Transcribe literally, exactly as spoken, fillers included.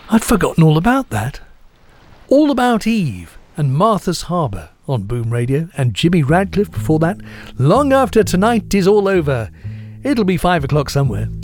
I'd forgotten all about that. All About Eve and Martha's Harbour on Boom Radio, and Jimmy Radcliffe before that. Long After Tonight Is All Over. It'll be five o'clock somewhere.